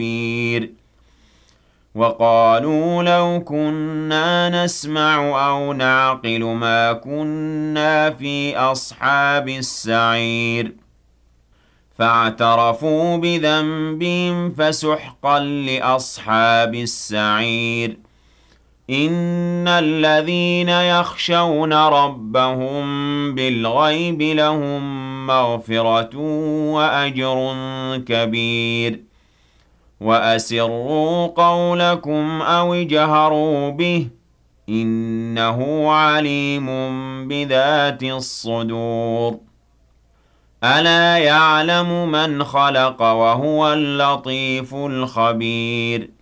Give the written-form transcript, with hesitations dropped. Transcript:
خبير وقالوا لو كنا نسمع أو نعقل ما كنا في أصحاب السعير فاعترفوا بذنبهم فسحقا لأصحاب السعير إن الذين يخشون ربهم بالغيب لهم مغفرة وأجر كبير وأسروا قولكم أو اجهروا به إنه عليم بذات الصدور ألا يعلم من خلق وهو اللطيف الخبير